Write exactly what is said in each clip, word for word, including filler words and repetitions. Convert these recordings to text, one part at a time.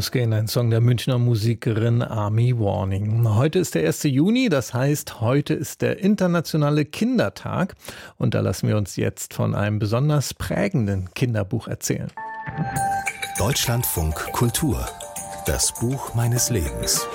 ausgehen, ein Song der Münchner Musikerin Army Warning. Heute ist der erste Juni, das heißt, heute ist der internationale Kindertag. Und da lassen wir uns jetzt von einem besonders prägenden Kinderbuch erzählen. Deutschlandfunk Kultur. Das Buch meines Lebens.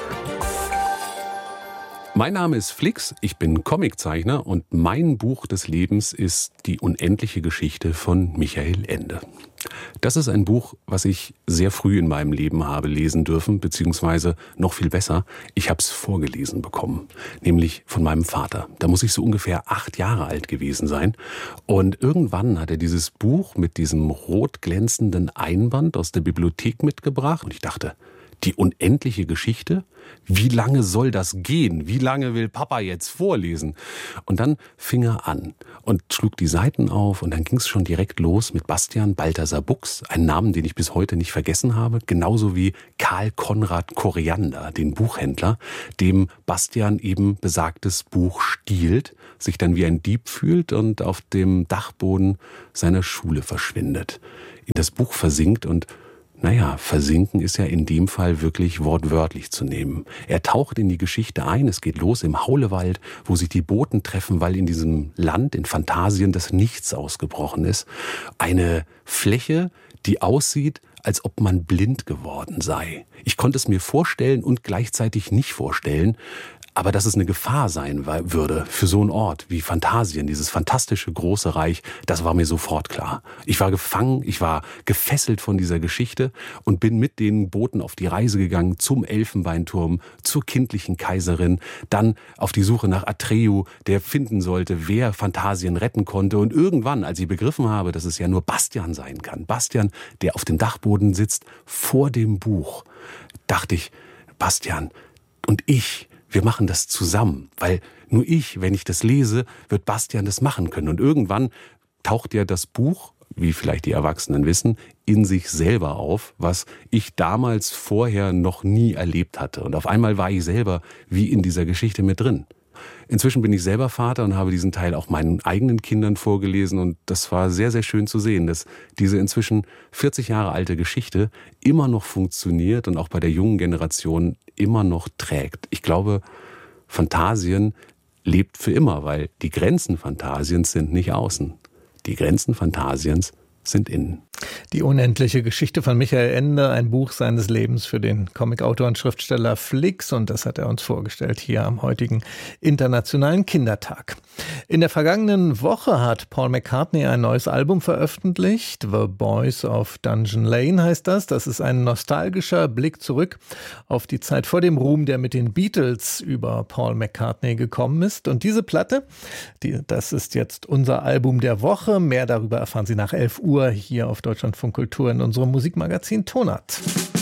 Mein Name ist Flix, ich bin Comiczeichner und mein Buch des Lebens ist Die unendliche Geschichte von Michael Ende. Das ist ein Buch, was ich sehr früh in meinem Leben habe lesen dürfen, beziehungsweise noch viel besser, ich habe es vorgelesen bekommen, nämlich von meinem Vater. Da muss ich so ungefähr acht Jahre alt gewesen sein und irgendwann hat er dieses Buch mit diesem rot glänzenden Einband aus der Bibliothek mitgebracht und ich dachte, die unendliche Geschichte? Wie lange soll das gehen? Wie lange will Papa jetzt vorlesen? Und dann fing er an und schlug die Seiten auf und dann ging es schon direkt los mit Bastian Balthasar Buchs, einen Namen, den ich bis heute nicht vergessen habe, genauso wie Karl Konrad Koriander, den Buchhändler, dem Bastian eben besagtes Buch stiehlt, sich dann wie ein Dieb fühlt und auf dem Dachboden seiner Schule verschwindet, in das Buch versinkt und Naja, versinken ist ja in dem Fall wirklich wortwörtlich zu nehmen. Er taucht in die Geschichte ein, es geht los im Haulewald, wo sich die Boten treffen, weil in diesem Land, in Phantasien, das Nichts ausgebrochen ist. Eine Fläche, die aussieht, als ob man blind geworden sei. Ich konnte es mir vorstellen und gleichzeitig nicht vorstellen, aber dass es eine Gefahr sein würde für so einen Ort wie Phantasien, dieses fantastische große Reich, das war mir sofort klar. Ich war gefangen, ich war gefesselt von dieser Geschichte und bin mit den Boten auf die Reise gegangen zum Elfenbeinturm, zur kindlichen Kaiserin, dann auf die Suche nach Atreu, der finden sollte, wer Phantasien retten konnte. Und irgendwann, als ich begriffen habe, dass es ja nur Bastian sein kann, Bastian, der auf dem Dachboden sitzt, vor dem Buch, dachte ich, Bastian und ich, wir machen das zusammen, weil nur ich, wenn ich das lese, wird Bastian das machen können. Und irgendwann taucht ja das Buch, wie vielleicht die Erwachsenen wissen, in sich selber auf, was ich damals vorher noch nie erlebt hatte. Und auf einmal war ich selber wie in dieser Geschichte mit drin. Inzwischen bin ich selber Vater und habe diesen Teil auch meinen eigenen Kindern vorgelesen und das war sehr, sehr schön zu sehen, dass diese inzwischen vierzig Jahre alte Geschichte immer noch funktioniert und auch bei der jungen Generation immer noch trägt. Ich glaube, Phantasien lebt für immer, weil die Grenzen Phantasiens sind nicht außen. Die Grenzen Phantasiens sind innen. Die unendliche Geschichte von Michael Ende, ein Buch seines Lebens für den Comicautor und Schriftsteller Flix und das hat er uns vorgestellt hier am heutigen Internationalen Kindertag. In der vergangenen Woche hat Paul McCartney ein neues Album veröffentlicht, The Boys of Dungeon Lane heißt das. Das ist ein nostalgischer Blick zurück auf die Zeit vor dem Ruhm, der mit den Beatles über Paul McCartney gekommen ist. Und diese Platte, die, das ist jetzt unser Album der Woche. Mehr darüber erfahren Sie nach elf Uhr hier auf Deutschlandfunk Kultur in unserem Musikmagazin Tonart.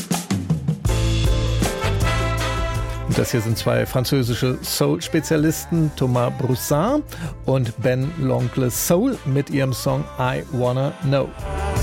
Und das hier sind zwei französische Soul-Spezialisten, Thomas Broussin und Ben L'Oncle Soul mit ihrem Song I Wanna Know.